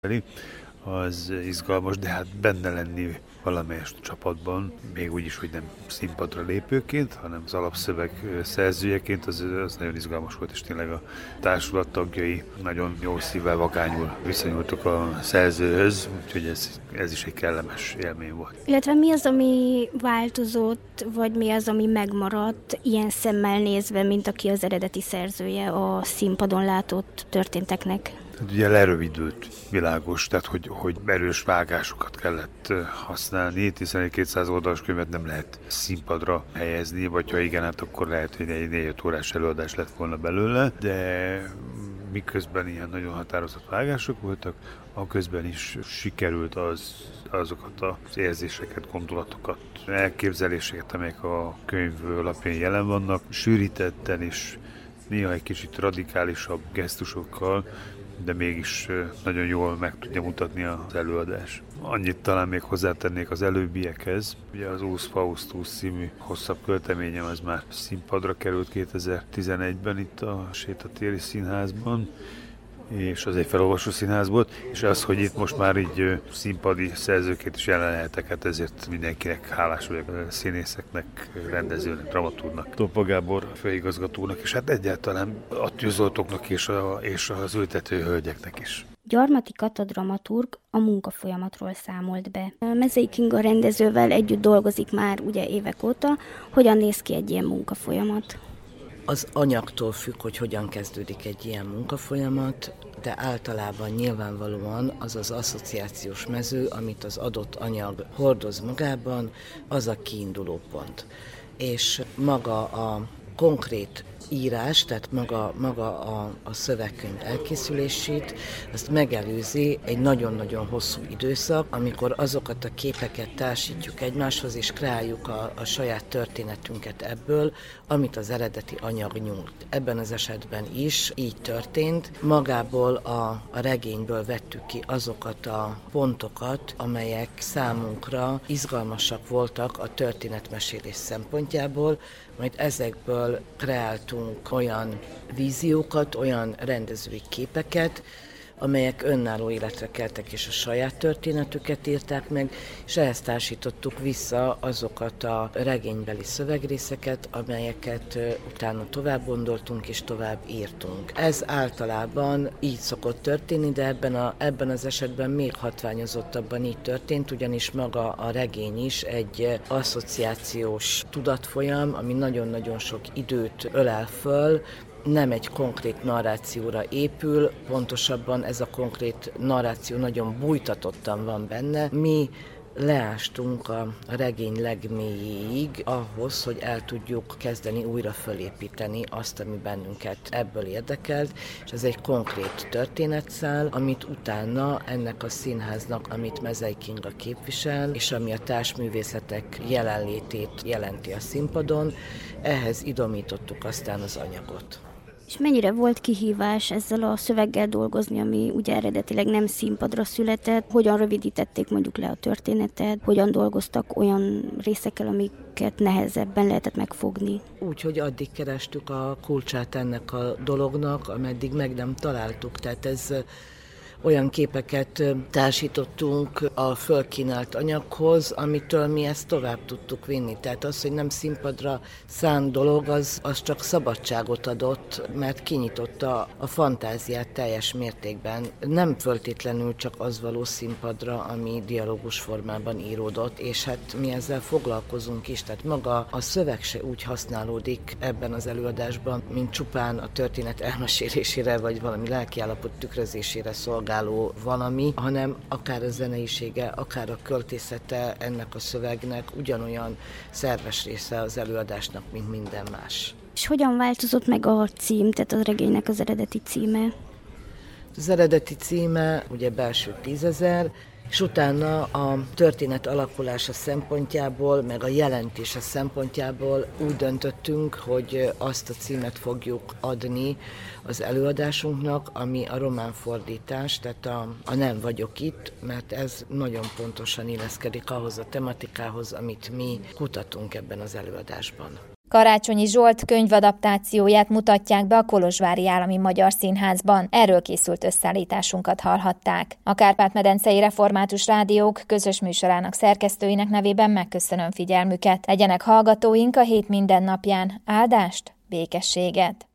az izgalmas, de hát benne lenni valamelyest csapatban, még úgy is, hogy nem színpadra lépőként, hanem az alapszöveg szerzőjeként, az nagyon izgalmas volt, és tényleg a társulat tagjai nagyon jó szívvel, vagányul viszonyultak a szerzőhöz, úgyhogy ez is egy kellemes élmény volt. Illetve mi az, ami változott, vagy mi az, ami megmaradt ilyen szemmel nézve, mint aki az eredeti szerzője a színpadon látott történteknek? Ugye lerövidült, világos, tehát hogy erős vágásokat kellett használni, hiszen egy 200 oldalas könyvet nem lehet színpadra helyezni, vagy ha igen, hát akkor lehet, hogy egy 4-5 órás előadás lett volna belőle, de miközben ilyen nagyon határozott vágások voltak, aközben is sikerült azokat az érzéseket, gondolatokat, elképzeléseket, amelyek a könyv alapján jelen vannak, sűrítetten és néha egy kicsit radikálisabb gesztusokkal, de mégis nagyon jól meg tudja mutatni az előadás. Annyit talán még hozzátennék az előbbiekhez. Ugye az Úsz Faustus című hosszabb költeményem, az már színpadra került 2011-ben itt a Sétatéri Színházban, és az egy felolvasó színház volt, és az, hogy itt most már így színpadi szerzőként is jelen lehetek, hát ezért mindenkinek hálás vagyok, a színészeknek, rendezőnek, dramaturgnak, Tompa Gábor főigazgatónak, és hát egyáltalán a tűzoltóknak és az ültető hölgyeknek is. Gyarmati Kata dramaturg a munkafolyamatról számolt be. Mezei Kinga rendezővel együtt dolgozik már ugye évek óta. Hogyan néz ki egy ilyen munkafolyamat? Az anyagtól függ, hogy hogyan kezdődik egy ilyen munkafolyamat, de általában nyilvánvalóan az az asszociációs mező, amit az adott anyag hordoz magában, az a kiinduló pont. És maga a konkrét írás, tehát maga a szövegkönyv elkészülését, azt megelőzi egy nagyon-nagyon hosszú időszak, amikor azokat a képeket társítjuk egymáshoz, és kreáljuk a saját történetünket ebből, amit az eredeti anyag nyújt. Ebben az esetben is így történt. Magából a regényből vettük ki azokat a pontokat, amelyek számunkra izgalmasak voltak a történetmesélés szempontjából, majd ezekből kreáltunk olyan víziókat, olyan rendezői képeket, amelyek önálló életre keltek és a saját történetüket írták meg, és ehhez társítottuk vissza azokat a regénybeli szövegrészeket, amelyeket utána tovább gondoltunk és tovább írtunk. Ez általában így szokott történni, de ebben az esetben még hatványozottabban így történt, ugyanis maga a regény is egy asszociációs tudatfolyam, ami nagyon-nagyon sok időt ölel föl, nem egy konkrét narrációra épül, pontosabban ez a konkrét narráció nagyon bújtatottan van benne. Mi leástunk a regény legmélyéig ahhoz, hogy el tudjuk kezdeni újra fölépíteni azt, ami bennünket ebből érdekelt, és ez egy konkrét történetszál, amit utána ennek a színháznak, amit Mezei Kinga képvisel, és ami a társművészetek jelenlétét jelenti a színpadon, ehhez idomítottuk aztán az anyagot. És mennyire volt kihívás ezzel a szöveggel dolgozni, ami ugye eredetileg nem színpadra született? Hogyan rövidítették mondjuk le a történetet? Hogyan dolgoztak olyan részekkel, amiket nehezebben lehetett megfogni? Úgy, hogy addig kerestük a kulcsát ennek a dolognak, ameddig meg nem találtuk. Tehát ez olyan képeket társítottunk a fölkínált anyaghoz, amitől mi ezt tovább tudtuk vinni. Tehát az, hogy nem színpadra szánt dolog, az csak szabadságot adott, mert kinyitotta a fantáziát teljes mértékben. Nem föltétlenül csak az való színpadra, ami dialógus formában íródott, és hát mi ezzel foglalkozunk is. Tehát maga a szöveg se úgy használódik ebben az előadásban, mint csupán a történet elmesélésére, vagy valami lelkiállapot tükrözésére szolgáló valami, hanem akár a zeneisége, akár a költészete ennek a szövegnek ugyanolyan szerves része az előadásnak, mint minden más. És hogyan változott meg a cím, tehát a regénynek az eredeti címe? Az eredeti címe ugye Belső 10.000, és utána a történet alakulása szempontjából, meg a jelentése szempontjából úgy döntöttünk, hogy azt a címet fogjuk adni az előadásunknak, ami a románfordítás, tehát a Nem vagyok itt, mert ez nagyon pontosan illeszkedik ahhoz a tematikához, amit mi kutatunk ebben az előadásban. Karácsonyi Zsolt könyvadaptációját mutatják be a Kolozsvári Állami Magyar Színházban. Erről készült összeállításunkat hallhatták. A Kárpát-medencei Református Rádiók közös műsorának szerkesztőinek nevében megköszönöm figyelmüket. Legyenek hallgatóink a hét mindennapján. Áldást, békességet!